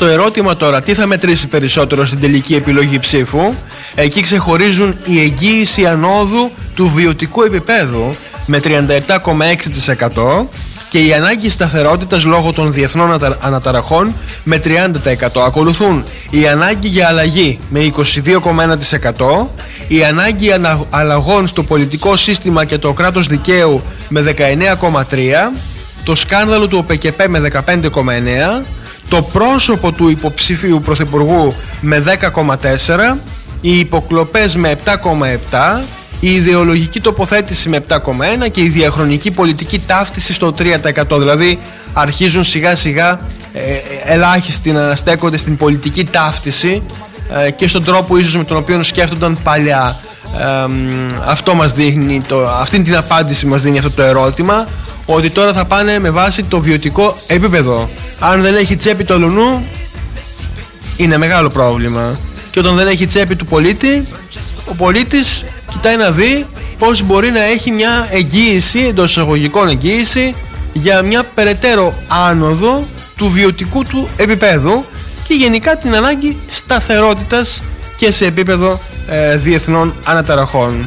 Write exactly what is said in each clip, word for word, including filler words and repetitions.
Στο ερώτημα τώρα, τι θα μετρήσει περισσότερο στην τελική επιλογή ψήφου, εκεί ξεχωρίζουν η εγγύηση ανόδου του βιωτικού επίπεδου με τριάντα επτά κόμμα έξι τοις εκατό και η ανάγκη σταθερότητας λόγω των διεθνών αναταραχών με τριάντα τοις εκατό. Ακολουθούν η ανάγκη για αλλαγή με είκοσι δύο κόμμα ένα τοις εκατό, η ανάγκη αλλαγών στο πολιτικό σύστημα και το κράτος δικαίου με δεκαεννέα κόμμα τρία τοις εκατό, το σκάνδαλο του ΟΠΕΚΕΠΕ με δεκαπέντε κόμμα εννέα τοις εκατό, το πρόσωπο του υποψηφίου πρωθυπουργού με δέκα κόμμα τέσσερα τοις εκατό, οι υποκλοπές με επτά κόμμα επτά τοις εκατό, η ιδεολογική τοποθέτηση με επτά κόμμα ένα τοις εκατό και η διαχρονική πολιτική ταύτιση στο τρία τοις εκατό. Δηλαδή αρχίζουν σιγά σιγά ε, ελάχιστοι να στέκονται στην πολιτική ταύτιση ε, και στον τρόπο ίσως με τον οποίο σκέφτονταν παλιά. Ε, αυτό μας δείχνει, το, αυτή την απάντηση μας δίνει αυτό το ερώτημα, ότι τώρα θα πάνε με βάση το βιωτικό επίπεδο. Αν δεν έχει τσέπη το λουνού, είναι μεγάλο πρόβλημα. Και όταν δεν έχει τσέπη του πολίτη, ο πολίτης κοιτάει να δει πώς μπορεί να έχει μια εγγύηση, εντός εισαγωγικών εγγύηση, για μια περαιτέρω άνοδο του βιωτικού του επίπεδου και γενικά την ανάγκη σταθερότητας και σε επίπεδο ε, διεθνών αναταραχών.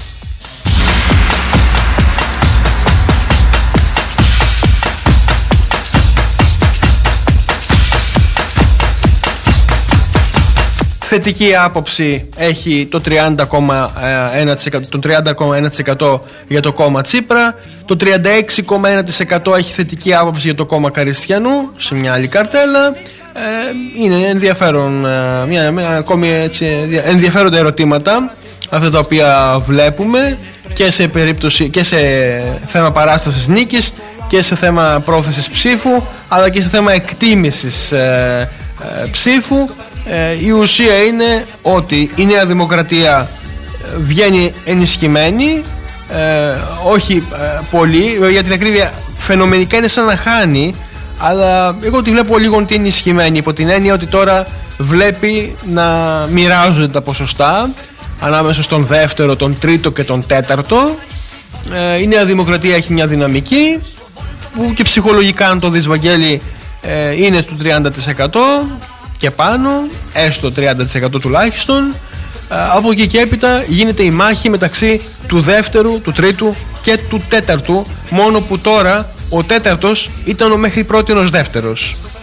Θετική άποψη έχει το τριάντα κόμμα ένα τοις εκατό, το τριάντα κόμμα ένα τοις εκατό για το κόμμα Τσίπρα, το τριάντα έξι κόμμα ένα τοις εκατό έχει θετική άποψη για το κόμμα Καριστιανού σε μια άλλη καρτέλα. Ε, είναι ενδιαφέρον, μια, μια, ακόμη έτσι, ενδιαφέροντα ερωτήματα αυτά τα οποία βλέπουμε και σε, περίπτωση, και σε θέμα παράστασης νίκης και σε θέμα πρόθεσης ψήφου, αλλά και σε θέμα εκτίμησης ε, ε, ψήφου. Ε, η ουσία είναι ότι η Νέα Δημοκρατία βγαίνει ενισχυμένη, ε, όχι ε, πολύ, για την ακρίβεια φαινομενικά είναι σαν να χάνει, αλλά εγώ τη βλέπω λίγο ότι είναι ενισχυμένη, υπό την έννοια ότι τώρα βλέπει να μοιράζονται τα ποσοστά ανάμεσα στον δεύτερο, τον τρίτο και τον τέταρτο. ε, η Νέα Δημοκρατία έχει μια δυναμική που και ψυχολογικά, αν το δεις Βαγγέλη, ε, είναι του τριάντα τοις εκατό και πάνω, έστω τριάντα τοις εκατό τουλάχιστον. Από εκεί και έπειτα γίνεται η μάχη μεταξύ του δεύτερου, του τρίτου και του τέταρτου, μόνο που τώρα ο τέταρτος ήταν ο μέχρι πρότινος δεύτερος.